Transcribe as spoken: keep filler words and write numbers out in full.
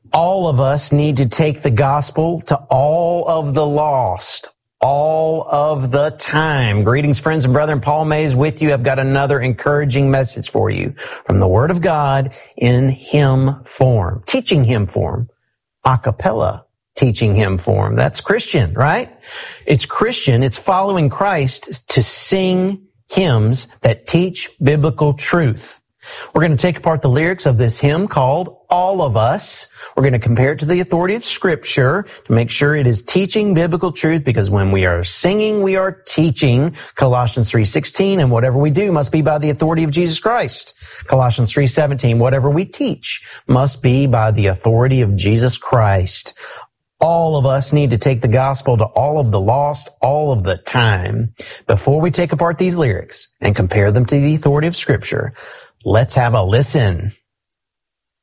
All of us need to take the gospel to all of the lost, all of the time. Greetings, friends and brethren. Paul Mays with you. I've got another encouraging message for you from the Word of God in hymn form, teaching hymn form, a cappella teaching hymn form. That's Christian, right? It's Christian. It's following Christ to sing hymns that teach biblical truth. We're going to take apart the lyrics of this hymn called All of Us. We're going to compare it to the authority of Scripture to make sure it is teaching biblical truth, because when we are singing, we are teaching. Colossians three sixteen, and whatever we do must be by the authority of Jesus Christ. Colossians three seventeen, whatever we teach must be by the authority of Jesus Christ. All of us need to take the gospel to all of the lost all of the time. Before we take apart these lyrics and compare them to the authority of Scripture, let's have a listen.